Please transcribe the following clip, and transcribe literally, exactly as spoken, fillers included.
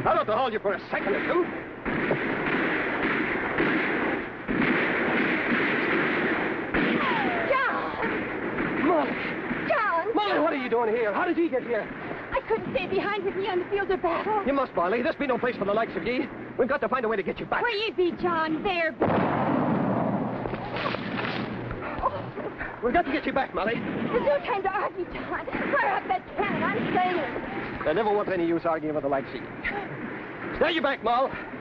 I'll have to hold you for a second or two. John! Molly! John! Molly, what are you doing here? How did he get here? I couldn't stay behind with me on the field of battle. You must, Molly. This be no place for the likes of ye. We've got to find a way to get you back. Where you be, John? There. We've got to get you back, Molly. There's no time to argue, John. Fire up that cannon. I'm saying. There never was any use arguing with the likes of you. Now you back, Moll.